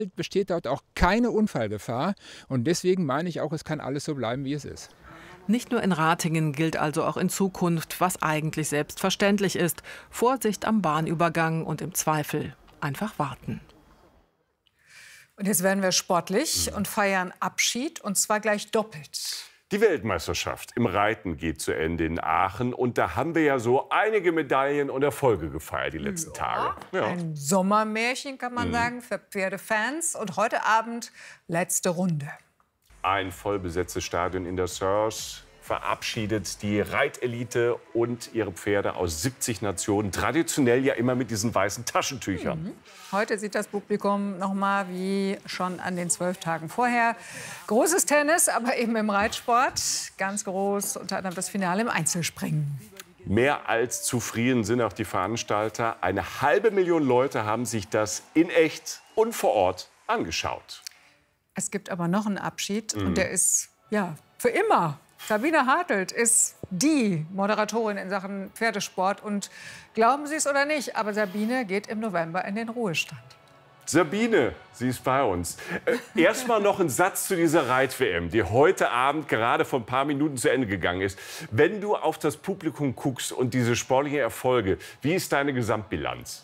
besteht dort auch keine Unfallgefahr. Und deswegen meine ich auch, es kann alles so bleiben, wie es ist. Nicht nur in Ratingen gilt also auch in Zukunft, was eigentlich selbstverständlich ist. Vorsicht am Bahnübergang und im Zweifel einfach warten. Und jetzt werden wir sportlich und feiern Abschied, und zwar gleich doppelt. Die Weltmeisterschaft im Reiten geht zu Ende in Aachen. Und da haben wir ja so einige Medaillen und Erfolge gefeiert die letzten Tage. Ja. Ein Sommermärchen, kann man sagen, für Pferdefans. Und heute Abend letzte Runde. Ein vollbesetztes Stadion in der Source verabschiedet die Reitelite und ihre Pferde aus 70 Nationen. Traditionell ja immer mit diesen weißen Taschentüchern. Heute sieht das Publikum noch mal wie schon an den 12 Tagen vorher. Großes Tennis, aber eben im Reitsport. Ganz groß, unter anderem das Finale im Einzelspringen. Mehr als zufrieden sind auch die Veranstalter. 500.000 Leute haben sich das in echt und vor Ort angeschaut. Es gibt aber noch einen Abschied und der ist ja für immer. Sabine Hartelt ist die Moderatorin in Sachen Pferdesport. Und glauben Sie es oder nicht, aber Sabine geht im November in den Ruhestand. Sabine, sie ist bei uns. Erstmal noch ein Satz zu dieser Reit-WM, die heute Abend gerade vor ein paar Minuten zu Ende gegangen ist. Wenn du auf das Publikum guckst und diese sportlichen Erfolge, wie ist deine Gesamtbilanz?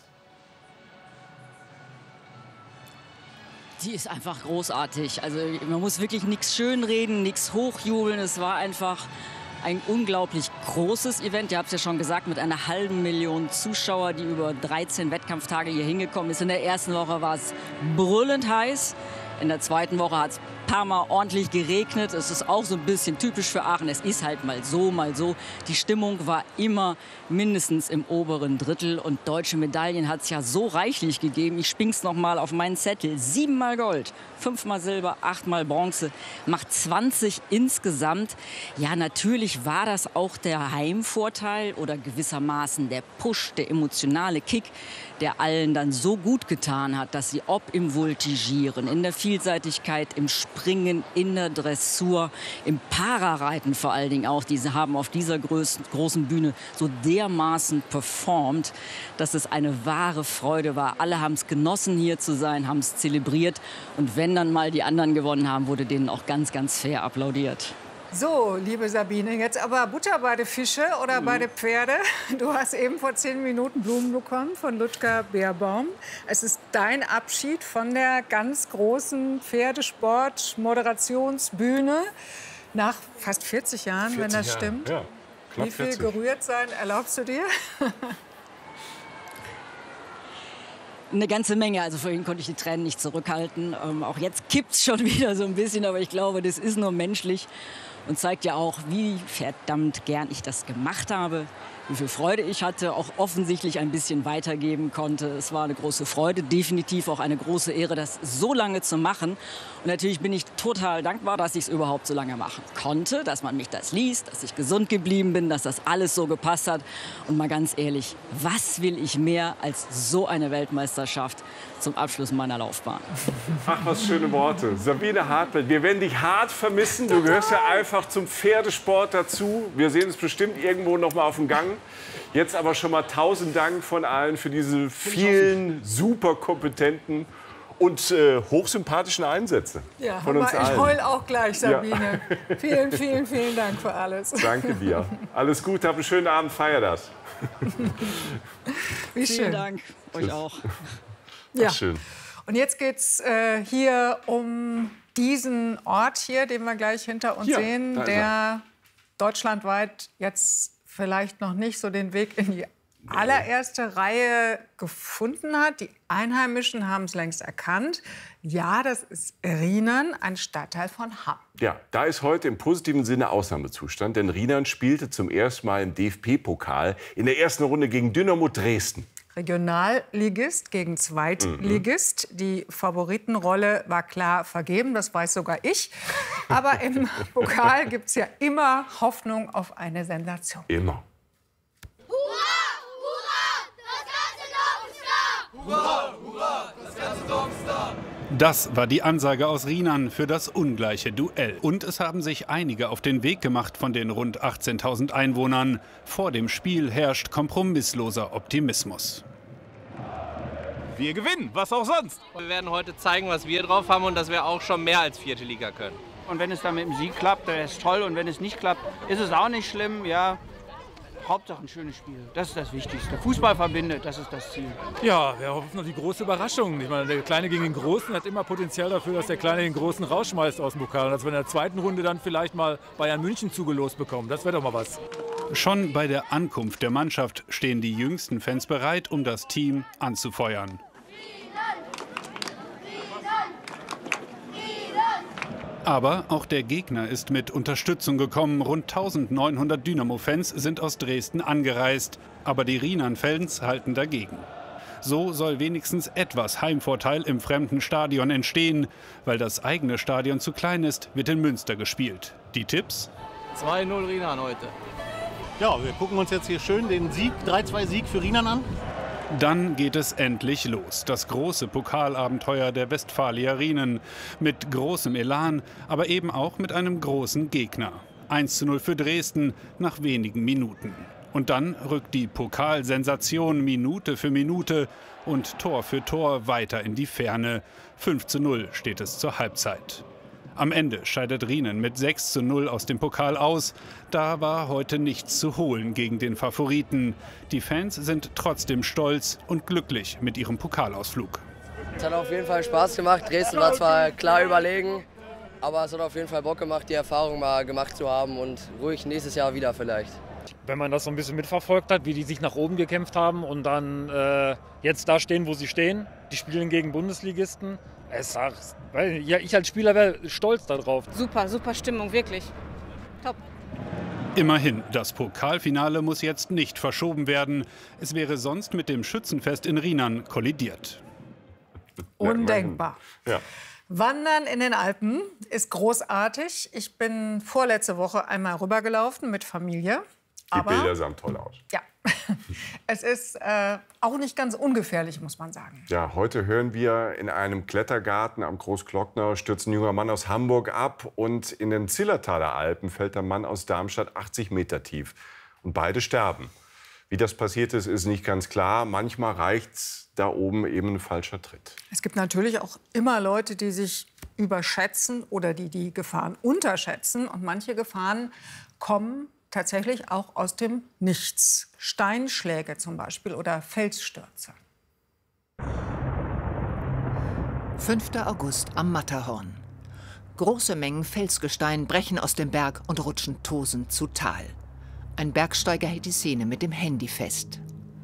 Die ist einfach großartig. Also man muss wirklich nichts schönreden, nichts hochjubeln. Es war einfach ein unglaublich großes Event. Ihr habt es ja schon gesagt, mit 500.000 Zuschauer, die über 13 Wettkampftage hier hingekommen ist. In der ersten Woche war es brüllend heiß. In der zweiten Woche hat es ein paar Mal ordentlich geregnet. Es ist auch so ein bisschen typisch für Aachen. Es ist halt mal so, mal so. Die Stimmung war immer mindestens im oberen Drittel. Und deutsche Medaillen hat es ja so reichlich gegeben. Ich sping's noch mal auf meinen Zettel. 7-mal Gold, 5-mal Silber, 8-mal Bronze. Macht 20 insgesamt. Ja, natürlich war das auch der Heimvorteil oder gewissermaßen der Push, der emotionale Kick, der allen dann so gut getan hat, dass sie ob im Voltigieren, in der Vielseitigkeit, im Springen, in der Dressur, im Parareiten vor allen Dingen auch, diese haben auf dieser großen Bühne so dermaßen performt, dass es eine wahre Freude war. Alle haben es genossen, hier zu sein, haben es zelebriert. Und wenn dann mal die anderen gewonnen haben, wurde denen auch ganz, ganz fair applaudiert. So, liebe Sabine, jetzt aber Butter bei den Fische oder bei den Pferde. Du hast eben vor 10 Minuten Blumen bekommen von Ludger Beerbaum. Es ist dein Abschied von der ganz großen Pferdesport-Moderationsbühne nach fast 40 Jahren, 40 wenn das Jahre. stimmt. Ja, knapp Wie viel 40. gerührt sein erlaubst du dir? Eine ganze Menge. Also vorhin konnte ich die Tränen nicht zurückhalten. Auch jetzt kippt's schon wieder so ein bisschen, aber ich glaube, das ist nur menschlich und zeigt ja auch, wie verdammt gern ich das gemacht habe, wie viel Freude ich hatte, auch offensichtlich ein bisschen weitergeben konnte. Es war eine große Freude, definitiv auch eine große Ehre, das so lange zu machen. Und natürlich bin ich total dankbar, dass ich es überhaupt so lange machen konnte, dass man mich das liest, dass ich gesund geblieben bin, dass das alles so gepasst hat. Und mal ganz ehrlich, was will ich mehr als so eine Weltmeisterschaft zum Abschluss meiner Laufbahn? Ach, was schöne Worte. Sabine Hartelt, wir werden dich hart vermissen. Du gehörst ja einfach zum Pferdesport dazu. Wir sehen uns bestimmt irgendwo noch mal auf dem Gang. Jetzt aber schon mal 1000 Dank von allen für diese vielen super kompetenten und hochsympathischen Einsätze Ja, von uns aber ich allen. heul auch gleich, Sabine. Ja. Vielen, vielen, vielen Dank für alles. Danke dir. Alles Gute, hab einen schönen Abend, feier das. Wie schön. Vielen Dank, euch auch. Ja. Ach, schön. Und jetzt geht's hier um diesen Ort hier, den wir gleich hinter uns Ja, sehen, da ist der deutschlandweit jetzt vielleicht noch nicht so den Weg in die allererste Reihe gefunden hat. Die Einheimischen haben es längst erkannt. Ja, das ist Rhynern, ein Stadtteil von Hamm. Ja, da ist heute im positiven Sinne Ausnahmezustand, denn Rhynern spielte zum ersten Mal im DFB-Pokal in der ersten Runde gegen Dynamo Dresden. Regionalligist gegen Zweitligist. Die Favoritenrolle war klar vergeben, das weiß sogar ich. Aber im Pokal gibt es ja immer Hoffnung auf eine Sensation. Immer. Das war die Ansage aus Rhynern für das ungleiche Duell. Und es haben sich einige auf den Weg gemacht von den rund 18.000 Einwohnern. Vor dem Spiel herrscht kompromissloser Optimismus. wir gewinnen, was auch sonst. Wir werden heute zeigen, was wir drauf haben und dass wir auch schon mehr als 4. Liga können. Und wenn es dann mit dem Sieg klappt, dann ist es toll. Und wenn es nicht klappt, ist es auch nicht schlimm. Ja, Hauptsache ein schönes Spiel. Das ist das Wichtigste. Fußball verbindet, das ist das Ziel. Ja, wir hoffen auf die große Überraschung. Ich meine, der Kleine gegen den Großen hat immer Potenzial dafür, dass der Kleine den Großen rausschmeißt aus dem Pokal. Und dass wir in der zweiten Runde dann vielleicht mal Bayern München zugelost bekommen. Das wäre doch mal was. Schon bei der Ankunft der Mannschaft stehen die jüngsten Fans bereit, um das Team anzufeuern. Aber auch der Gegner ist mit Unterstützung gekommen. Rund 1900 Dynamo-Fans sind aus Dresden angereist. Aber die Rheinland-Fans halten dagegen. So soll wenigstens etwas Heimvorteil im fremden Stadion entstehen. Weil das eigene Stadion zu klein ist, wird in Münster gespielt. Die Tipps? 2-0 Rheinland heute. Ja, wir gucken uns jetzt hier schön den Sieg, 3-2-Sieg für Rheinland an. Dann geht es endlich los. Das große Pokalabenteuer der Westfalia Rienen. Mit großem Elan, aber eben auch mit einem großen Gegner. 1:0 für Dresden nach wenigen Minuten. Und dann rückt die Pokalsensation Minute für Minute und Tor für Tor weiter in die Ferne. 5:0 steht es zur Halbzeit. Am Ende scheidet Rienen mit 6:0 aus dem Pokal aus. Da war heute nichts zu holen gegen den Favoriten. Die Fans sind trotzdem stolz und glücklich mit ihrem Pokalausflug. Es hat auf jeden Fall Spaß gemacht. Dresden war zwar klar überlegen, aber es hat auf jeden Fall Bock gemacht, die Erfahrung mal gemacht zu haben und ruhig nächstes Jahr wieder vielleicht. Wenn man das so ein bisschen mitverfolgt hat, wie die sich nach oben gekämpft haben und dann jetzt da stehen, wo sie stehen, die spielen gegen Bundesligisten. Ich als Spieler wäre stolz darauf. Super, super Stimmung, wirklich. Top. Immerhin, das Pokalfinale muss jetzt nicht verschoben werden. Es wäre sonst mit dem Schützenfest in Rheinland kollidiert. Undenkbar. Ja. Wandern in den Alpen ist großartig. Ich bin vorletzte Woche einmal rübergelaufen mit Familie. Die Bilder sahen toll aus. Ja, es ist auch nicht ganz ungefährlich, muss man sagen. Ja, heute hören wir, in einem Klettergarten am Großglockner stürzt ein junger Mann aus Hamburg ab und in den Zillertaler Alpen fällt der Mann aus Darmstadt 80 Meter tief. Und beide sterben. Wie das passiert ist, ist nicht ganz klar. Manchmal reicht da oben eben ein falscher Tritt. Es gibt natürlich auch immer Leute, die sich überschätzen oder die die Gefahren unterschätzen. Und manche Gefahren kommen tatsächlich auch aus dem Nichts. Steinschläge zum Beispiel oder Felsstürze. 5. August am Matterhorn. Große Mengen Felsgestein brechen aus dem Berg und rutschen tosend zu Tal. Ein Bergsteiger hält die Szene mit dem Handy fest.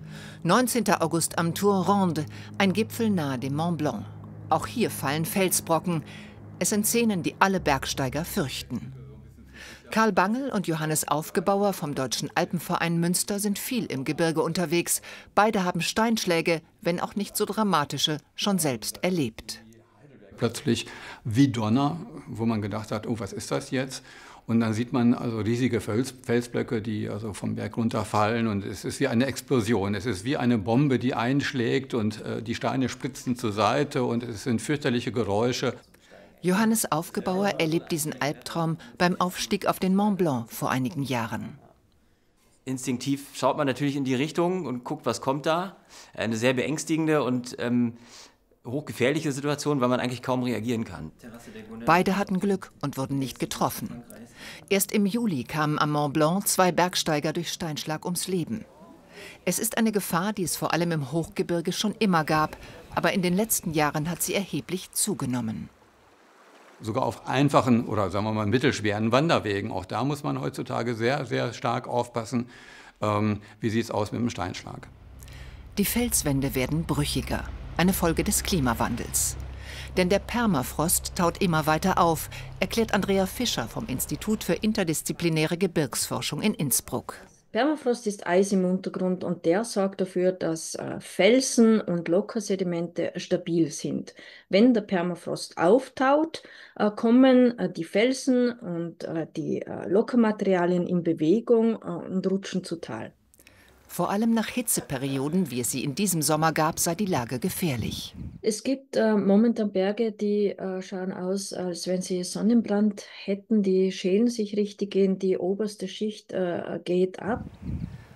19. August am Tour Ronde, ein Gipfel nahe dem Mont Blanc. Auch hier fallen Felsbrocken. Es sind Szenen, die alle Bergsteiger fürchten. Karl Bangel und Johannes Aufgebauer vom Deutschen Alpenverein Münster sind viel im Gebirge unterwegs. Beide haben Steinschläge, wenn auch nicht so dramatische, schon selbst erlebt. Plötzlich wie Donner, wo man gedacht hat, oh, was ist das jetzt? Und dann sieht man also riesige Felsblöcke, die also vom Berg runterfallen. Und es ist wie eine Explosion. Es ist wie eine Bombe, die einschlägt und die Steine spritzen zur Seite und es sind fürchterliche Geräusche. Johannes Aufgebauer erlebt diesen Albtraum beim Aufstieg auf den Mont Blanc vor einigen Jahren. Instinktiv schaut man natürlich in die Richtung und guckt, was kommt da. Eine sehr beängstigende und hochgefährliche Situation, weil man eigentlich kaum reagieren kann. Beide hatten Glück und wurden nicht getroffen. Erst im Juli kamen am Mont Blanc 2 Bergsteiger durch Steinschlag ums Leben. Es ist eine Gefahr, die es vor allem im Hochgebirge schon immer gab, aber in den letzten Jahren hat sie erheblich zugenommen. Sogar auf einfachen oder sagen wir mal mittelschweren Wanderwegen. Auch da muss man heutzutage sehr, sehr stark aufpassen. Wie sieht es aus mit dem Steinschlag? Die Felswände werden brüchiger, eine Folge des Klimawandels. Denn der Permafrost taut immer weiter auf, erklärt Andrea Fischer vom Institut für interdisziplinäre Gebirgsforschung in Innsbruck. Permafrost ist Eis im Untergrund und der sorgt dafür, dass Felsen und Lockersedimente stabil sind. Wenn der Permafrost auftaut, kommen die Felsen und die Lockermaterialien in Bewegung und rutschen zu Tal. Vor allem nach Hitzeperioden, wie es sie in diesem Sommer gab, sei die Lage gefährlich. Es gibt momentan Berge, die schauen aus, als wenn sie Sonnenbrand hätten. Die schälen sich richtig in die oberste Schicht, geht ab.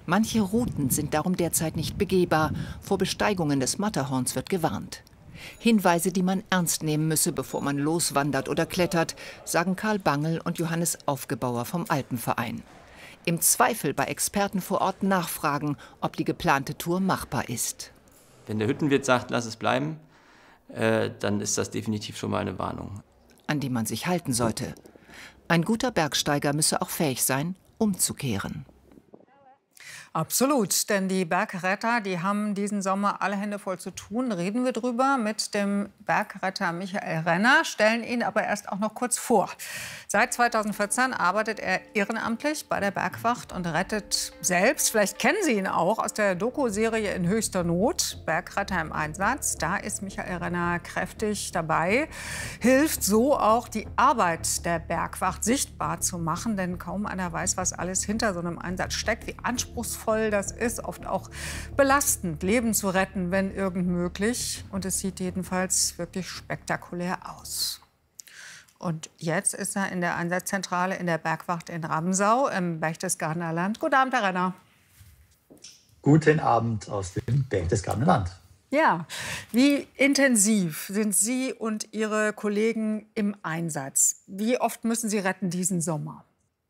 Manche Routen sind darum derzeit nicht begehbar. Vor Besteigungen des Matterhorns wird gewarnt. Hinweise, die man ernst nehmen müsse, bevor man loswandert oder klettert, sagen Karl Bangel und Johannes Aufgebauer vom Alpenverein. Im Zweifel bei Experten vor Ort nachfragen, ob die geplante Tour machbar ist. Wenn der Hüttenwirt sagt, lass es bleiben, dann ist das definitiv schon mal eine Warnung. An die man sich halten sollte. Ein guter Bergsteiger müsse auch fähig sein, umzukehren. Absolut, denn die Bergretter, die haben diesen Sommer alle Hände voll zu tun. Reden wir drüber mit dem Bergretter Michael Renner, stellen ihn aber erst auch noch kurz vor. Seit 2014 arbeitet er ehrenamtlich bei der Bergwacht und rettet selbst, vielleicht kennen Sie ihn auch, aus der Doku-Serie In höchster Not, Bergretter im Einsatz. Da ist Michael Renner kräftig dabei, hilft so auch die Arbeit der Bergwacht sichtbar zu machen, denn kaum einer weiß, was alles hinter so einem Einsatz steckt, wie anspruchsvoll das ist, oft auch belastend, Leben zu retten, wenn irgend möglich. Und es sieht jedenfalls wirklich spektakulär aus. Und jetzt ist er in der Einsatzzentrale in der Bergwacht in Ramsau im Berchtesgadener Land. Guten Abend, Herr Renner. Guten Abend aus dem Berchtesgadener Land. Ja, wie intensiv sind Sie und Ihre Kollegen im Einsatz? Wie oft müssen Sie retten diesen Sommer?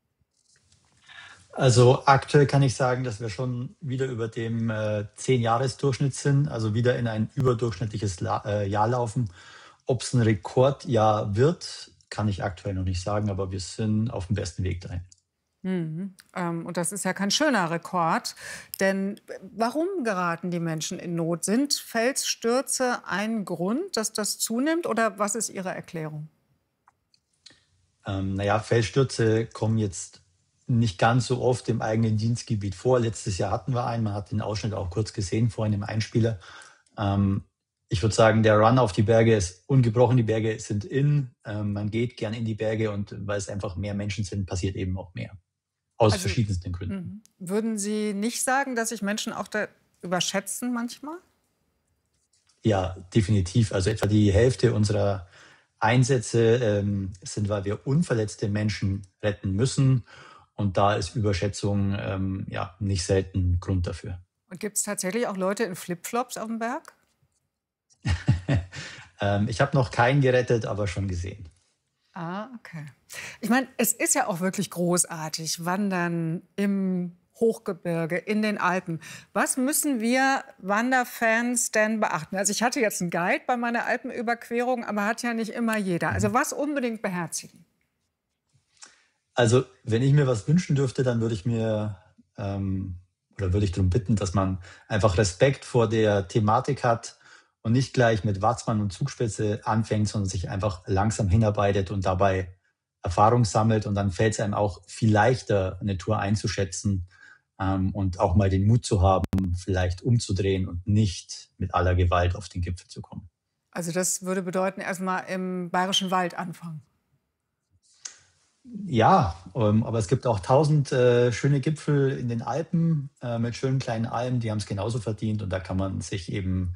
Also aktuell kann ich sagen, dass wir schon wieder über dem 10-Jahres-Durchschnitt sind, also wieder in ein überdurchschnittliches Jahr laufen. Ob es ein Rekordjahr wird, kann ich aktuell noch nicht sagen, aber wir sind auf dem besten Weg dahin. Und das ist ja kein schöner Rekord, denn warum geraten die Menschen in Not? Sind Felsstürze ein Grund, dass das zunimmt, oder was ist Ihre Erklärung? Naja, Felsstürze kommen jetzt nicht ganz so oft im eigenen Dienstgebiet vor. Letztes Jahr hatten wir einen, man hat den Ausschnitt auch kurz gesehen vorhin im Einspieler. Ich würde sagen, der Run auf die Berge ist ungebrochen, die Berge sind man geht gern in die Berge und weil es einfach mehr Menschen sind, passiert eben auch mehr. Aus verschiedensten Gründen. Würden Sie nicht sagen, dass sich Menschen auch da überschätzen manchmal? Ja, definitiv. Also etwa die Hälfte unserer Einsätze sind, weil wir unverletzte Menschen retten müssen. Und da ist Überschätzung nicht selten Grund dafür. Und gibt es tatsächlich auch Leute in Flipflops auf dem Berg? Ich habe noch keinen gerettet, aber schon gesehen. Ah, okay. Ich meine, es ist ja auch wirklich großartig, Wandern im Hochgebirge, in den Alpen. Was müssen wir Wanderfans denn beachten? Also ich hatte jetzt einen Guide bei meiner Alpenüberquerung, aber hat ja nicht immer jeder. Also was unbedingt beherzigen? Also wenn ich mir was wünschen dürfte, dann würde ich mir würde ich darum bitten, dass man einfach Respekt vor der Thematik hat und nicht gleich mit Watzmann und Zugspitze anfängt, sondern sich einfach langsam hinarbeitet und dabei Erfahrung sammelt. Und dann fällt es einem auch viel leichter, eine Tour einzuschätzen und auch mal den Mut zu haben, vielleicht umzudrehen und nicht mit aller Gewalt auf den Gipfel zu kommen. Also das würde bedeuten, erstmal im Bayerischen Wald anfangen. Ja, aber es gibt auch 1000 schöne Gipfel in den Alpen mit schönen kleinen Almen, die haben es genauso verdient. Und da kann man sich eben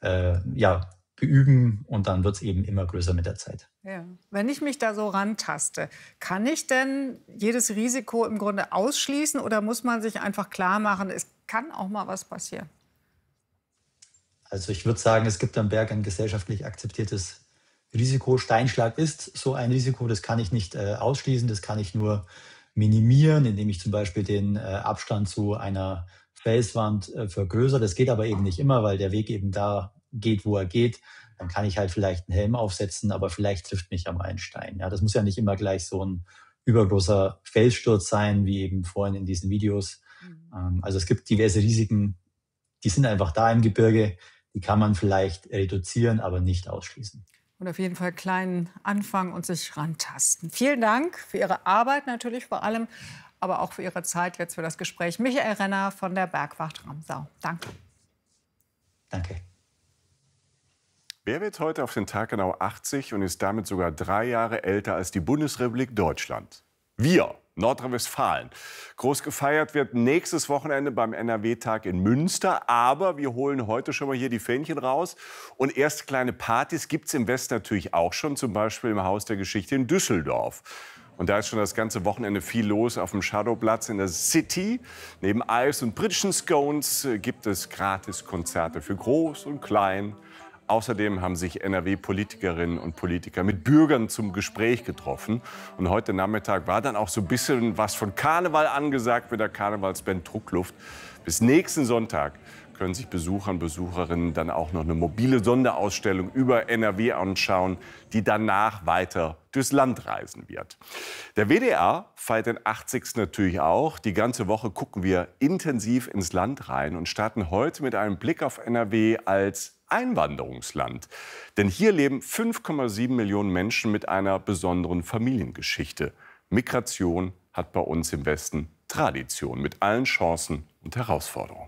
beüben und dann wird es eben immer größer mit der Zeit. Ja. Wenn ich mich da so rantaste, kann ich denn jedes Risiko im Grunde ausschließen oder muss man sich einfach klar machen, es kann auch mal was passieren? Also ich würde sagen, es gibt am Berg ein gesellschaftlich akzeptiertes Risiko. Steinschlag ist so ein Risiko, das kann ich nicht ausschließen, das kann ich nur minimieren, indem ich zum Beispiel den Abstand zu einer Felswand vergrößere. Das geht aber eben nicht immer, weil der Weg eben da geht, wo er geht. Dann kann ich halt vielleicht einen Helm aufsetzen, aber vielleicht trifft mich ja mal ein Stein. Ja, das muss ja nicht immer gleich so ein übergroßer Felssturz sein, wie eben vorhin in diesen Videos. Also es gibt diverse Risiken, die sind einfach da im Gebirge, die kann man vielleicht reduzieren, aber nicht ausschließen. Und auf jeden Fall klein anfangen und sich rantasten. Vielen Dank für Ihre Arbeit natürlich vor allem, aber auch für Ihre Zeit jetzt für das Gespräch. Michael Renner von der Bergwacht Ramsau. Danke. Danke. Wer wird heute auf den Tag genau 80 und ist damit sogar 3 Jahre älter als die Bundesrepublik Deutschland? Wir, Nordrhein-Westfalen. Groß gefeiert wird nächstes Wochenende beim NRW-Tag in Münster. Aber wir holen heute schon mal hier die Fähnchen raus. Und erste kleine Partys gibt es im Westen natürlich auch schon, zum Beispiel im Haus der Geschichte in Düsseldorf. Und da ist schon das ganze Wochenende viel los auf dem Shadowplatz in der City. Neben Eis und britischen Scones gibt es Gratiskonzerte für Groß und Klein. Außerdem haben sich NRW-Politikerinnen und Politiker mit Bürgern zum Gespräch getroffen. Und heute Nachmittag war dann auch so ein bisschen was von Karneval angesagt mit der Karnevalsband Druckluft. Bis nächsten Sonntag können sich Besucher und Besucherinnen dann auch noch eine mobile Sonderausstellung über NRW anschauen, die danach weiter durchs Land reisen wird. Der WDR feiert den 80. natürlich auch. Die ganze Woche gucken wir intensiv ins Land rein und starten heute mit einem Blick auf NRW als Einwanderungsland. Denn hier leben 5,7 Millionen Menschen mit einer besonderen Familiengeschichte. Migration hat bei uns im Westen Tradition mit allen Chancen und Herausforderungen.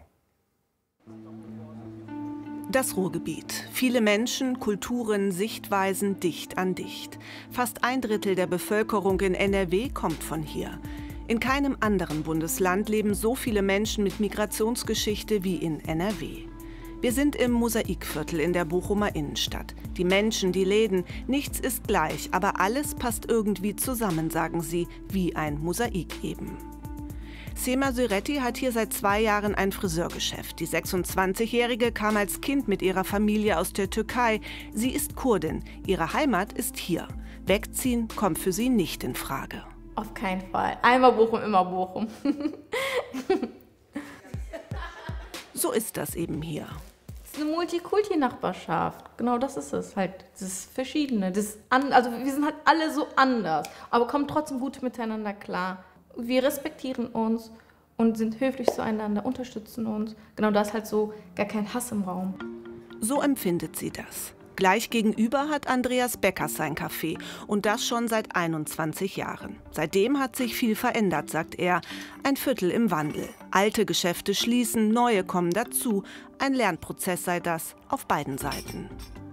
Das Ruhrgebiet. Viele Menschen, Kulturen, Sichtweisen dicht an dicht. Fast 1/3 der Bevölkerung in NRW kommt von hier. In keinem anderen Bundesland leben so viele Menschen mit Migrationsgeschichte wie in NRW. Wir sind im Mosaikviertel in der Bochumer Innenstadt. Die Menschen, die Läden, nichts ist gleich, aber alles passt irgendwie zusammen, sagen sie, wie ein Mosaik eben. Sema Syretti hat hier seit 2 Jahren ein Friseurgeschäft. Die 26-Jährige kam als Kind mit ihrer Familie aus der Türkei. Sie ist Kurdin. Ihre Heimat ist hier. Wegziehen kommt für sie nicht in Frage. Auf keinen Fall. Einmal Bochum, immer Bochum. So ist das eben hier. Es ist eine Multikulti-Nachbarschaft. Genau das ist es halt. Das Verschiedene. Also wir sind halt alle so anders, aber kommen trotzdem gut miteinander klar. Wir respektieren uns und sind höflich zueinander, unterstützen uns. Genau, da ist halt so gar kein Hass im Raum. So empfindet sie das. Gleich gegenüber hat Andreas Beckers sein Café und das schon seit 21 Jahren. Seitdem hat sich viel verändert, sagt er. Ein Viertel im Wandel. Alte Geschäfte schließen, neue kommen dazu. Ein Lernprozess sei das auf beiden Seiten.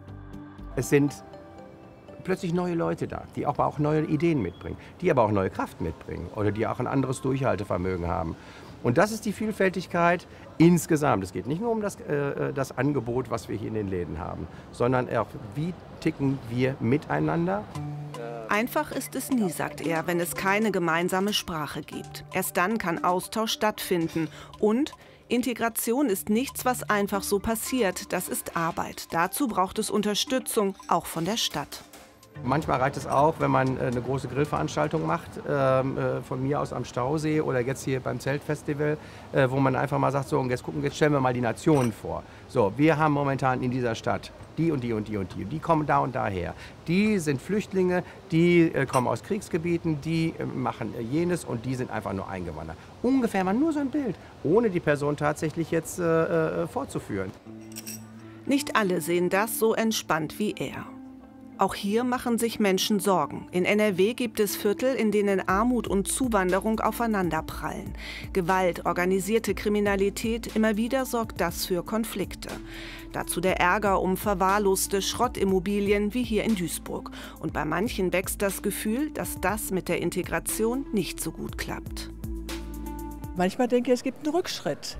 Es sind plötzlich neue Leute da, die aber auch neue Ideen mitbringen, die aber auch neue Kraft mitbringen oder die auch ein anderes Durchhaltevermögen haben. Und das ist die Vielfältigkeit insgesamt. Es geht nicht nur um das Angebot, was wir hier in den Läden haben, sondern auch, wie ticken wir miteinander. Einfach ist es nie, sagt er, wenn es keine gemeinsame Sprache gibt. Erst dann kann Austausch stattfinden. Und Integration ist nichts, was einfach so passiert. Das ist Arbeit. Dazu braucht es Unterstützung, auch von der Stadt. Manchmal reicht es auch, wenn man eine große Grillveranstaltung macht, von mir aus am Stausee oder jetzt hier beim Zeltfestival, wo man einfach mal sagt, so, und jetzt stellen wir mal die Nationen vor. So, wir haben momentan in dieser Stadt die und die und die und die. Die kommen da und daher. Die sind Flüchtlinge, die kommen aus Kriegsgebieten, die machen jenes und die sind einfach nur eingewandert. Ungefähr mal nur so ein Bild, ohne die Person tatsächlich jetzt fortzuführen. Nicht alle sehen das so entspannt wie er. Auch hier machen sich Menschen Sorgen. In NRW gibt es Viertel, in denen Armut und Zuwanderung aufeinanderprallen. Gewalt, organisierte Kriminalität, immer wieder sorgt das für Konflikte. Dazu der Ärger um verwahrloste Schrottimmobilien wie hier in Duisburg. Und bei manchen wächst das Gefühl, dass das mit der Integration nicht so gut klappt. Manchmal denke ich, es gibt einen Rückschritt.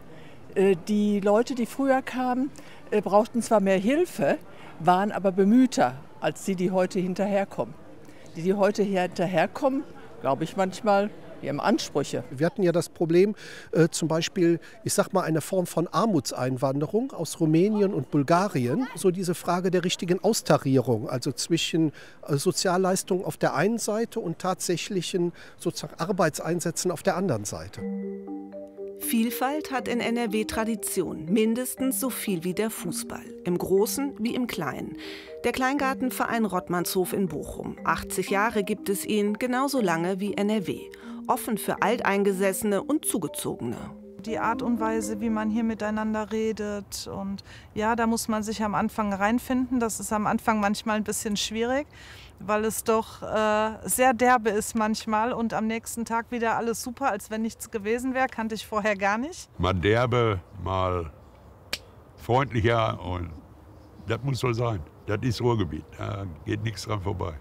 Die Leute, die früher kamen, brauchten zwar mehr Hilfe, waren aber bemühter als die heute hinterherkommen. Die heute hinterherkommen, glaube ich manchmal, die haben Ansprüche. Wir hatten ja das Problem, zum Beispiel, ich sag mal, eine Form von Armutseinwanderung aus Rumänien und Bulgarien. So diese Frage der richtigen Austarierung, also zwischen Sozialleistungen auf der einen Seite und tatsächlichen sozusagen Arbeitseinsätzen auf der anderen Seite. Vielfalt hat in NRW Tradition, mindestens so viel wie der Fußball, im Großen wie im Kleinen. Der Kleingartenverein Rottmannshof in Bochum. 80 Jahre gibt es ihn, genauso lange wie NRW. Offen für Alteingesessene und Zugezogene. Die Art und Weise, wie man hier miteinander redet. Und ja, da muss man sich am Anfang reinfinden. Das ist am Anfang manchmal ein bisschen schwierig, weil es doch sehr derbe ist manchmal. Und am nächsten Tag wieder alles super, als wenn nichts gewesen wäre. Kannte ich vorher gar nicht. Mal derbe, mal freundlicher. Und das muss so sein. Das ist Ruhrgebiet. Da geht nichts dran vorbei.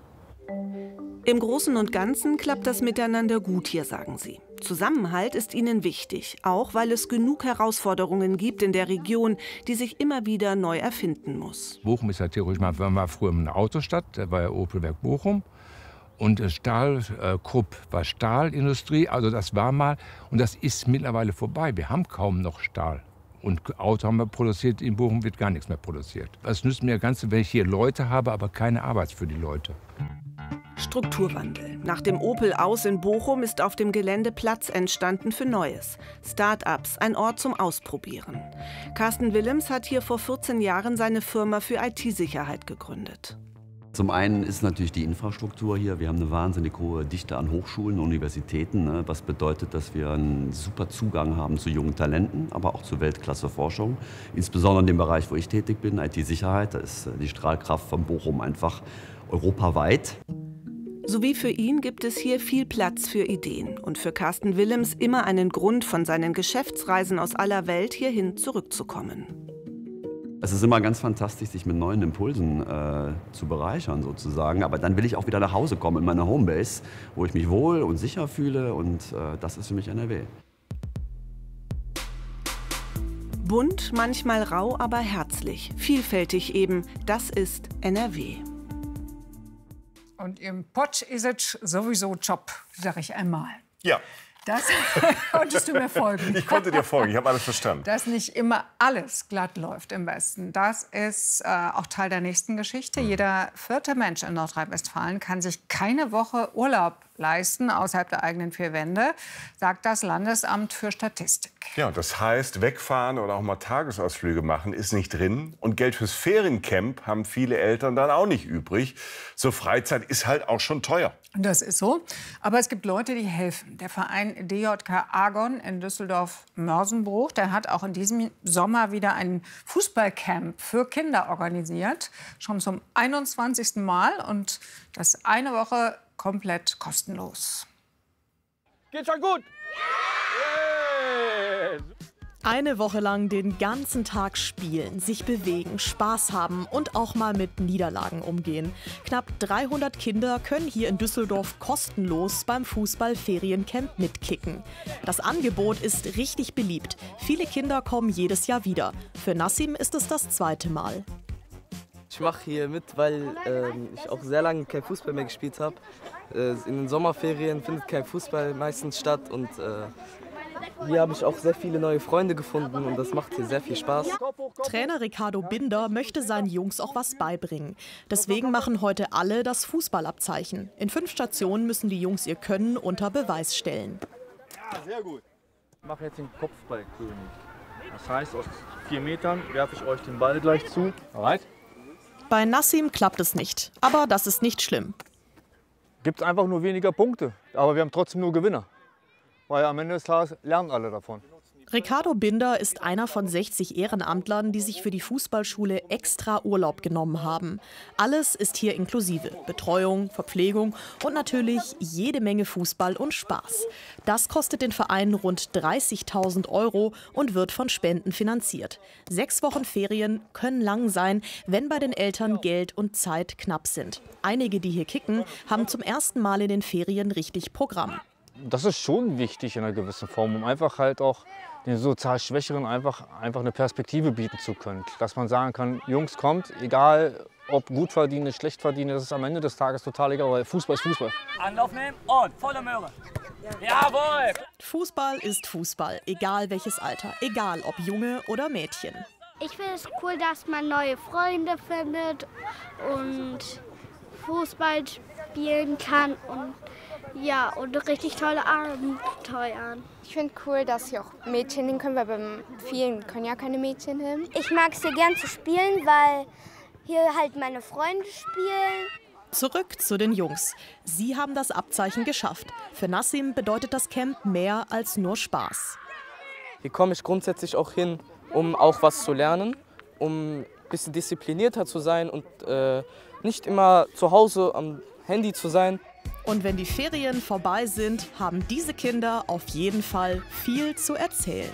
Im Großen und Ganzen klappt das Miteinander gut hier, sagen sie. Zusammenhalt ist ihnen wichtig, auch weil es genug Herausforderungen gibt in der Region, die sich immer wieder neu erfinden muss. Bochum ist ja theoretisch, war früher eine Autostadt, da war ja Opelwerk Bochum. Und Krupp war Stahlindustrie, also das war mal, und das ist mittlerweile vorbei. Wir haben kaum noch Stahl. Und Auto haben wir produziert, in Bochum wird gar nichts mehr produziert. Es nützt mir ganz, wenn ich hier Leute habe, aber keine Arbeit für die Leute. Strukturwandel. Nach dem Opel Aus in Bochum ist auf dem Gelände Platz entstanden für Neues. Start-ups, ein Ort zum Ausprobieren. Carsten Willems hat hier vor 14 Jahren seine Firma für IT-Sicherheit gegründet. Zum einen ist natürlich die Infrastruktur hier. Wir haben eine wahnsinnig hohe Dichte an Hochschulen und Universitäten, was bedeutet, dass wir einen super Zugang haben zu jungen Talenten, aber auch zu Weltklasse-Forschung. Insbesondere in dem Bereich, wo ich tätig bin, IT-Sicherheit, da ist die Strahlkraft von Bochum einfach europaweit. Sowie für ihn gibt es hier viel Platz für Ideen und für Carsten Willems immer einen Grund, von seinen Geschäftsreisen aus aller Welt hierhin zurückzukommen. Es ist immer ganz fantastisch, sich mit neuen Impulsen zu bereichern sozusagen. Aber dann will ich auch wieder nach Hause kommen in meine Homebase, wo ich mich wohl und sicher fühle. Und das ist für mich NRW. Bunt, manchmal rau, aber herzlich. Vielfältig eben, das ist NRW. Und im Pott ist es sowieso Job, sag ich einmal. Ja. Das konntest du mir folgen. Ich konnte dir folgen, ich habe alles verstanden. Dass nicht immer alles glatt läuft im Westen. Das ist auch Teil der nächsten Geschichte. Jeder 4. Mensch in Nordrhein-Westfalen kann sich keine Woche Urlaub leisten außerhalb der eigenen 4 Wände, sagt das Landesamt für Statistik. Ja, das heißt, wegfahren oder auch mal Tagesausflüge machen ist nicht drin. Und Geld fürs Feriencamp haben viele Eltern dann auch nicht übrig. So Freizeit ist halt auch schon teuer. Das ist so. Aber es gibt Leute, die helfen. Der Verein DJK Argon in Düsseldorf-Mörsenbruch, der hat auch in diesem Sommer wieder ein Fußballcamp für Kinder organisiert. Schon zum 21. Mal. Und das eine Woche komplett kostenlos. Geht's schon gut? Eine Woche lang den ganzen Tag spielen, sich bewegen, Spaß haben und auch mal mit Niederlagen umgehen. Knapp 300 Kinder können hier in Düsseldorf kostenlos beim Fußball-Feriencamp mitkicken. Das Angebot ist richtig beliebt. Viele Kinder kommen jedes Jahr wieder. Für Nassim ist es das 2. Mal. Ich mache hier mit, weil ich auch sehr lange kein Fußball mehr gespielt habe. In den Sommerferien findet kein Fußball meistens statt und hier habe ich auch sehr viele neue Freunde gefunden und das macht hier sehr viel Spaß. Trainer Ricardo Binder möchte seinen Jungs auch was beibringen. Deswegen machen heute alle das Fußballabzeichen. In 5 Stationen müssen die Jungs ihr Können unter Beweis stellen. Ja, sehr gut. Ich mache jetzt den Kopfballkönig. Das heißt, aus 4 Metern werfe ich euch den Ball gleich zu. Alright? Bei Nassim klappt es nicht, aber das ist nicht schlimm. Gibt es einfach nur weniger Punkte, aber wir haben trotzdem nur Gewinner. Weil am Ende des Tages lernen alle davon. Ricardo Binder ist einer von 60 Ehrenamtlern, die sich für die Fußballschule extra Urlaub genommen haben. Alles ist hier inklusive. Betreuung, Verpflegung und natürlich jede Menge Fußball und Spaß. Das kostet den Verein rund 30.000 € und wird von Spenden finanziert. 6 Wochen Ferien können lang sein, wenn bei den Eltern Geld und Zeit knapp sind. Einige, die hier kicken, haben zum ersten Mal in den Ferien richtig Programm. Das ist schon wichtig in einer gewissen Form, um einfach halt auch den sozial Schwächeren einfach eine Perspektive bieten zu können. Dass man sagen kann, Jungs, kommt, egal ob gut verdienen, schlecht verdienen, das ist am Ende des Tages total egal, weil Fußball ist Fußball. Anlauf nehmen und volle Möhre. Jawohl! Fußball ist Fußball, egal welches Alter, egal ob Junge oder Mädchen. Ich finde es cool, dass man neue Freunde findet und Fußball spielen kann und ja, und richtig tolle Abenteuer. Ich finde cool, dass hier auch Mädchen hin können, weil bei vielen können ja keine Mädchen hin. Ich mag es hier gern zu spielen, weil hier halt meine Freunde spielen. Zurück zu den Jungs. Sie haben das Abzeichen geschafft. Für Nassim bedeutet das Camp mehr als nur Spaß. Hier komme ich grundsätzlich auch hin, um auch was zu lernen, um ein bisschen disziplinierter zu sein und nicht immer zu Hause am Handy zu sein. Und wenn die Ferien vorbei sind, haben diese Kinder auf jeden Fall viel zu erzählen.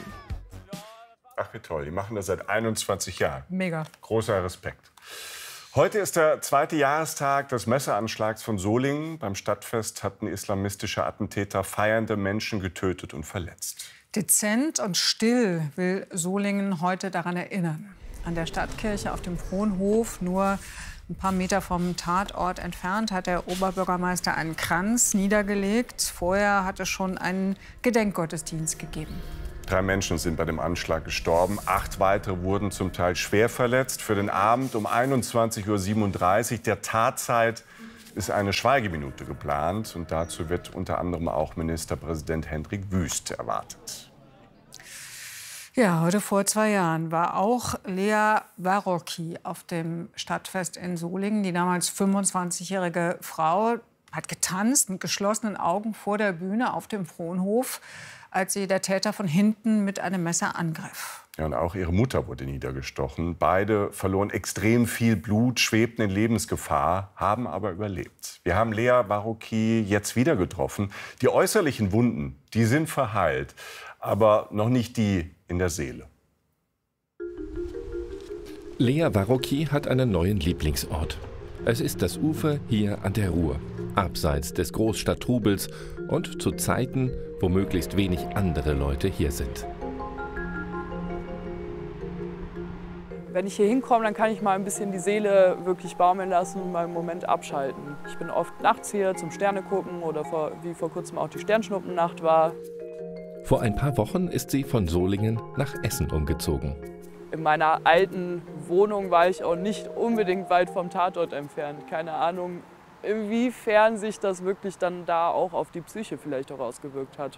Ach, wie toll. Die machen das seit 21 Jahren. Mega. Großer Respekt. Heute ist der 2. Jahrestag des Messeranschlags von Solingen. Beim Stadtfest hatten islamistische Attentäter feiernde Menschen getötet und verletzt. Dezent und still will Solingen heute daran erinnern. An der Stadtkirche auf dem Fronhof nur Ein paar Meter vom Tatort entfernt hat der Oberbürgermeister einen Kranz niedergelegt. Vorher hat es schon einen Gedenkgottesdienst gegeben. 3 Menschen sind bei dem Anschlag gestorben. 8 weitere wurden zum Teil schwer verletzt. Für den Abend um 21:37 Uhr der Tatzeit ist eine Schweigeminute geplant. Und dazu wird unter anderem auch Ministerpräsident Hendrik Wüst erwartet. Ja, heute vor 2 Jahren war auch Lea Warocki auf dem Stadtfest in Solingen. Die damals 25-jährige Frau hat getanzt mit geschlossenen Augen vor der Bühne auf dem Fronhof, als sie der Täter von hinten mit einem Messer angriff. Ja, und auch ihre Mutter wurde niedergestochen. Beide verloren extrem viel Blut, schwebten in Lebensgefahr, haben aber überlebt. Wir haben Lea Warocki jetzt wieder getroffen. Die äußerlichen Wunden, die sind verheilt, aber noch nicht die in der Seele. Lea Warocki hat einen neuen Lieblingsort. Es ist das Ufer hier an der Ruhr, abseits des Großstadttrubels und zu Zeiten, wo möglichst wenig andere Leute hier sind. Wenn ich hier hinkomme, dann kann ich mal ein bisschen die Seele wirklich baumeln lassen und mal einen Moment abschalten. Ich bin oft nachts hier zum Sterne gucken oder wie vor kurzem auch die Sternschnuppennacht war. Vor ein paar Wochen ist sie von Solingen nach Essen umgezogen. In meiner alten Wohnung war ich auch nicht unbedingt weit vom Tatort entfernt. Keine Ahnung, inwiefern sich das wirklich dann da auch auf die Psyche vielleicht auch ausgewirkt hat.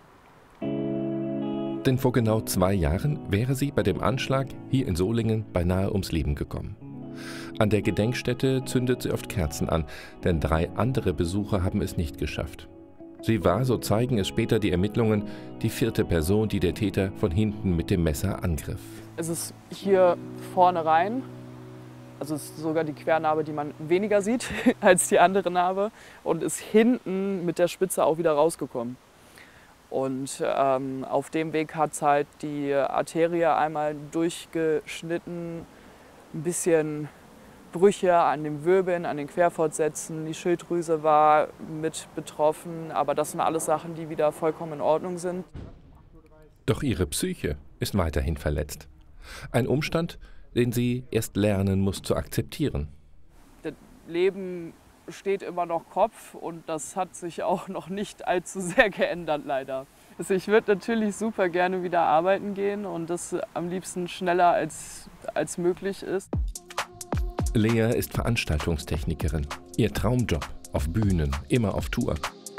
Denn vor genau 2 Jahren wäre sie bei dem Anschlag hier in Solingen beinahe ums Leben gekommen. An der Gedenkstätte zündet sie oft Kerzen an, denn 3 andere Besucher haben es nicht geschafft. Sie war, so zeigen es später die Ermittlungen, die 4. Person, die der Täter von hinten mit dem Messer angriff. Es ist hier vorne rein, also es ist sogar die Quernarbe, die man weniger sieht als die andere Narbe, und ist hinten mit der Spitze auch wieder rausgekommen. Und auf dem Weg hat es halt die Arterie einmal durchgeschnitten, ein bisschen Brüche an den Wirbeln, an den Querfortsätzen, die Schilddrüse war mit betroffen, aber das sind alles Sachen, die wieder vollkommen in Ordnung sind. Doch ihre Psyche ist weiterhin verletzt. Ein Umstand, den sie erst lernen muss zu akzeptieren. Das Leben steht immer noch Kopf und das hat sich auch noch nicht allzu sehr geändert, leider. Also ich würde natürlich super gerne wieder arbeiten gehen und das am liebsten schneller als möglich ist. Lea ist Veranstaltungstechnikerin. Ihr Traumjob, auf Bühnen, immer auf Tour.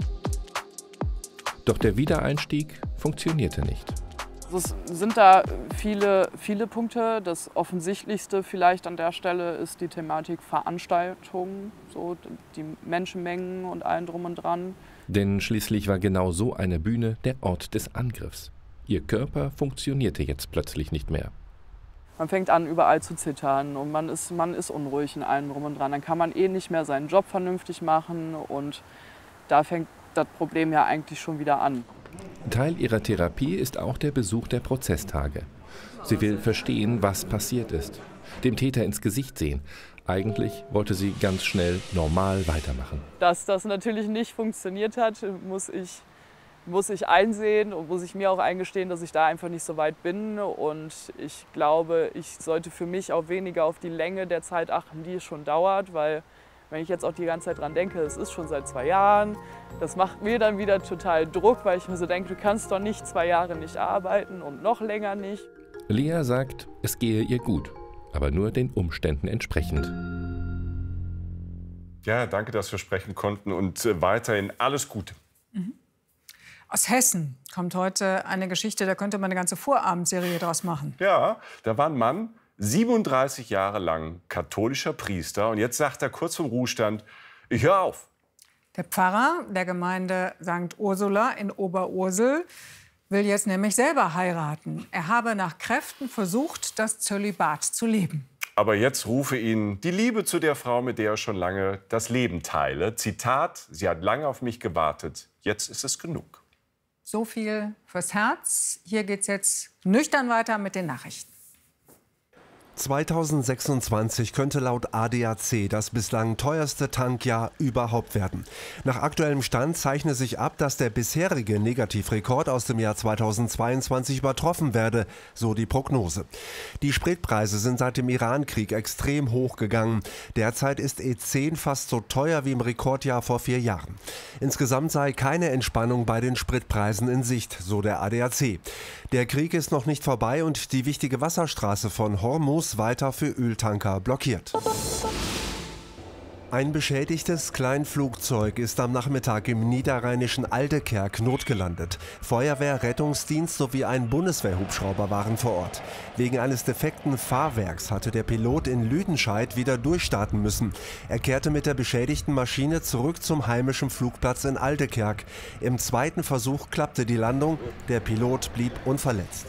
Doch der Wiedereinstieg funktionierte nicht. Es sind da viele Punkte. Das Offensichtlichste vielleicht an der Stelle ist die Thematik Veranstaltungen, so die Menschenmengen und allem drum und dran. Denn schließlich war genau so eine Bühne der Ort des Angriffs. Ihr Körper funktionierte jetzt plötzlich nicht mehr. Man fängt an, überall zu zittern und man ist unruhig in allem drum und dran. Dann kann man nicht mehr seinen Job vernünftig machen und da fängt das Problem ja eigentlich schon wieder an. Teil ihrer Therapie ist auch der Besuch der Prozesstage. Sie will verstehen, was passiert ist, dem Täter ins Gesicht sehen. Eigentlich wollte sie ganz schnell normal weitermachen. Dass das natürlich nicht funktioniert hat, muss ich einsehen und muss ich mir auch eingestehen, dass ich da einfach nicht so weit bin. Und ich glaube, ich sollte für mich auch weniger auf die Länge der Zeit achten, die es schon dauert, weil wenn ich jetzt auch die ganze Zeit dran denke, es ist schon seit 2 Jahren, das macht mir dann wieder total Druck, weil ich mir so denke, du kannst doch nicht 2 Jahre nicht arbeiten und noch länger nicht. Lea sagt, es gehe ihr gut, aber nur den Umständen entsprechend. Ja, danke, dass wir sprechen konnten und weiterhin alles Gute. Aus Hessen kommt heute eine Geschichte, da könnte man eine ganze Vorabendserie draus machen. Ja, da war ein Mann, 37 Jahre lang katholischer Priester. Und jetzt sagt er kurz vorm Ruhestand, ich höre auf. Der Pfarrer der Gemeinde St. Ursula in Oberursel will jetzt nämlich selber heiraten. Er habe nach Kräften versucht, das Zölibat zu leben. Aber jetzt rufe ihn die Liebe zu der Frau, mit der er schon lange das Leben teile. Zitat, sie hat lange auf mich gewartet, jetzt ist es genug. So viel fürs Herz. Hier geht's jetzt nüchtern weiter mit den Nachrichten. 2026 könnte laut ADAC das bislang teuerste Tankjahr überhaupt werden. Nach aktuellem Stand zeichne sich ab, dass der bisherige Negativrekord aus dem Jahr 2022 übertroffen werde, so die Prognose. Die Spritpreise sind seit dem Iran-Krieg extrem hoch gegangen. Derzeit ist E10 fast so teuer wie im Rekordjahr vor 4 Jahren. Insgesamt sei keine Entspannung bei den Spritpreisen in Sicht, so der ADAC. Der Krieg ist noch nicht vorbei und die wichtige Wasserstraße von Hormuz weiter für Öltanker blockiert. Ein beschädigtes Kleinflugzeug ist am Nachmittag im niederrheinischen Aldekerk notgelandet. Feuerwehr, Rettungsdienst sowie ein Bundeswehrhubschrauber waren vor Ort. Wegen eines defekten Fahrwerks hatte der Pilot in Lüdenscheid wieder durchstarten müssen. Er kehrte mit der beschädigten Maschine zurück zum heimischen Flugplatz in Aldekerk. Im zweiten Versuch klappte die Landung. Der Pilot blieb unverletzt.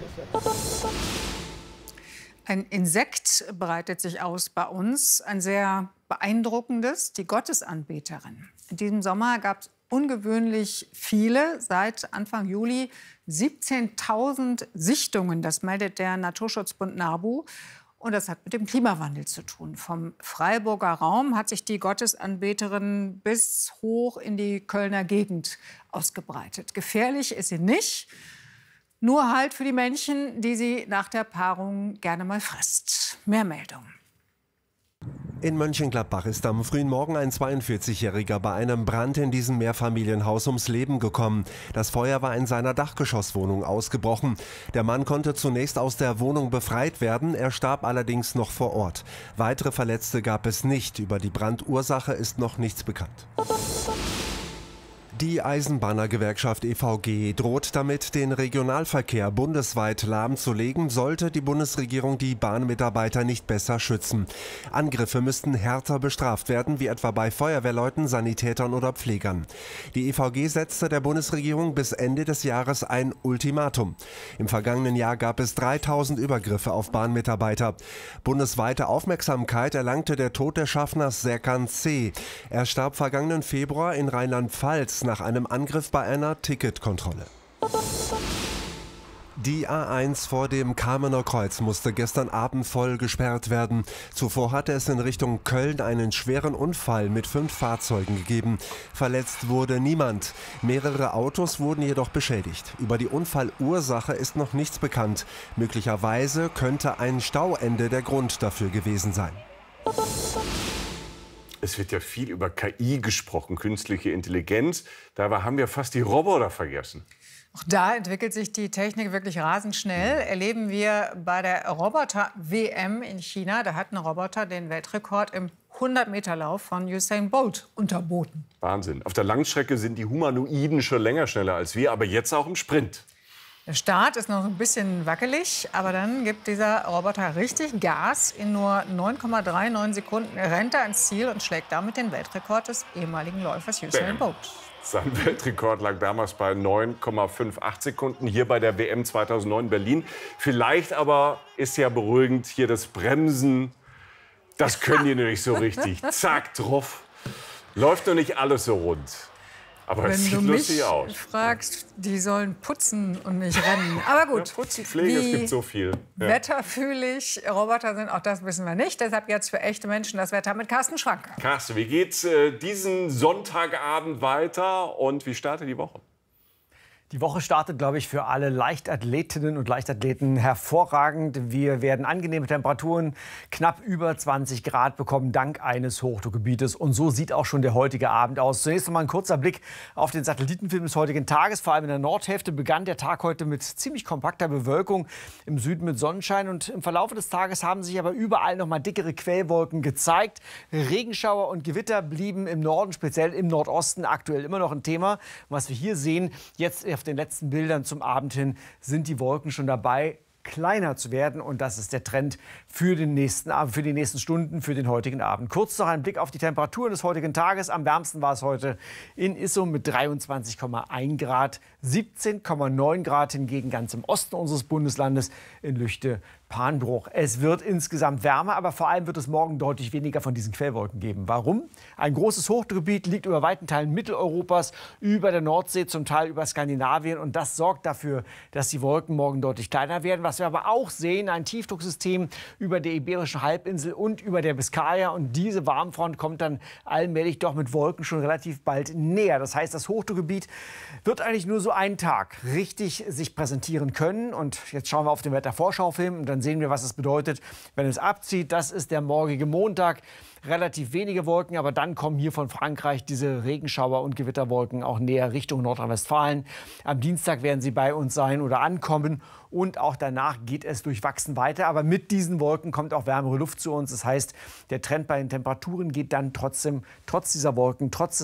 Ein Insekt breitet sich aus bei uns, ein sehr beeindruckendes, die Gottesanbeterin. In diesem Sommer gab es ungewöhnlich viele, seit Anfang Juli 17.000 Sichtungen. Das meldet der Naturschutzbund NABU. Und das hat mit dem Klimawandel zu tun. Vom Freiburger Raum hat sich die Gottesanbeterin bis hoch in die Kölner Gegend ausgebreitet. Gefährlich ist sie nicht. Nur halt für die Männchen, die sie nach der Paarung gerne mal frisst. Mehr Meldungen. In Mönchengladbach ist am frühen Morgen ein 42-Jähriger bei einem Brand in diesem Mehrfamilienhaus ums Leben gekommen. Das Feuer war in seiner Dachgeschosswohnung ausgebrochen. Der Mann konnte zunächst aus der Wohnung befreit werden, er starb allerdings noch vor Ort. Weitere Verletzte gab es nicht. Über die Brandursache ist noch nichts bekannt. Die Eisenbahnergewerkschaft EVG droht damit, den Regionalverkehr bundesweit lahmzulegen, sollte die Bundesregierung die Bahnmitarbeiter nicht besser schützen. Angriffe müssten härter bestraft werden, wie etwa bei Feuerwehrleuten, Sanitätern oder Pflegern. Die EVG setzte der Bundesregierung bis Ende des Jahres ein Ultimatum. Im vergangenen Jahr gab es 3000 Übergriffe auf Bahnmitarbeiter. Bundesweite Aufmerksamkeit erlangte der Tod des Schaffners Serkan C. Er starb vergangenen Februar in Rheinland-Pfalz nach einem Angriff bei einer Ticketkontrolle. Die A1 vor dem Kamener Kreuz musste gestern Abend voll gesperrt werden. Zuvor hatte es in Richtung Köln einen schweren Unfall mit 5 Fahrzeugen gegeben. Verletzt wurde niemand. Mehrere Autos wurden jedoch beschädigt. Über die Unfallursache ist noch nichts bekannt. Möglicherweise könnte ein Stauende der Grund dafür gewesen sein. Es wird ja viel über KI gesprochen, künstliche Intelligenz. Dabei haben wir fast die Roboter vergessen. Auch da entwickelt sich die Technik wirklich rasend schnell. Erleben wir bei der Roboter-WM in China. Da hat ein Roboter den Weltrekord im 100-Meter-Lauf von Usain Bolt unterboten. Wahnsinn. Auf der Langstrecke sind die Humanoiden schon länger schneller als wir, aber jetzt auch im Sprint. Der Start ist noch ein bisschen wackelig, aber dann gibt dieser Roboter richtig Gas. In nur 9,39 Sekunden rennt er ins Ziel und schlägt damit den Weltrekord des ehemaligen Läufers Usain Bolt. Sein Weltrekord lag damals bei 9,58 Sekunden hier bei der WM 2009 in Berlin. Vielleicht aber ist ja beruhigend hier das Bremsen. Das können die nicht so richtig. Zack, drauf. Läuft doch nicht alles so rund. Aber es sieht lustig aus. Wenn du mich fragst, die sollen putzen und nicht rennen. Aber gut. Ja, putzen, Pflege, es gibt so viel. Ja. Wetterfühlig Roboter sind, auch das wissen wir nicht. Deshalb jetzt für echte Menschen das Wetter mit Carsten Schwanker. Carsten, wie geht's diesen Sonntagabend weiter und wie startet die Woche? Die Woche startet, glaube ich, für alle Leichtathletinnen und Leichtathleten hervorragend. Wir werden angenehme Temperaturen, knapp über 20 Grad bekommen, dank eines Hochdruckgebietes. Und so sieht auch schon der heutige Abend aus. Zunächst einmal ein kurzer Blick auf den Satellitenfilm des heutigen Tages. Vor allem in der Nordhälfte begann der Tag heute mit ziemlich kompakter Bewölkung, im Süden mit Sonnenschein. Und im Verlauf des Tages haben sich aber überall noch mal dickere Quellwolken gezeigt. Regenschauer und Gewitter blieben im Norden, speziell im Nordosten, aktuell immer noch ein Thema. Was wir hier sehen, jetzt auf den letzten Bildern zum Abend hin, sind die Wolken schon dabei, kleiner zu werden. Und das ist der Trend für den nächsten Abend, für die nächsten Stunden, für den heutigen Abend. Kurz noch ein Blick auf die Temperatur des heutigen Tages. Am wärmsten war es heute in Issum mit 23,1 Grad, 17,9 Grad hingegen ganz im Osten unseres Bundeslandes in Lüchte Fahrplanbruch. Es wird insgesamt wärmer, aber vor allem wird es morgen deutlich weniger von diesen Quellwolken geben. Warum? Ein großes Hochdruckgebiet liegt über weiten Teilen Mitteleuropas, über der Nordsee, zum Teil über Skandinavien. Und das sorgt dafür, dass die Wolken morgen deutlich kleiner werden. Was wir aber auch sehen, ein Tiefdrucksystem über der Iberischen Halbinsel und über der Biskaya. Und diese Warmfront kommt dann allmählich doch mit Wolken schon relativ bald näher. Das heißt, das Hochdruckgebiet wird eigentlich nur so einen Tag richtig sich präsentieren können. Und jetzt schauen wir auf den Wettervorschaufilm und dann sehen wir, was es bedeutet, wenn es abzieht. Das ist der morgige Montag. Relativ wenige Wolken, aber dann kommen hier von Frankreich diese Regenschauer und Gewitterwolken auch näher Richtung Nordrhein-Westfalen. Am Dienstag werden sie bei uns sein oder ankommen und auch danach geht es durchwachsen weiter. Aber mit diesen Wolken kommt auch wärmere Luft zu uns. Das heißt, der Trend bei den Temperaturen geht dann trotzdem, trotz dieser Wolken, trotz des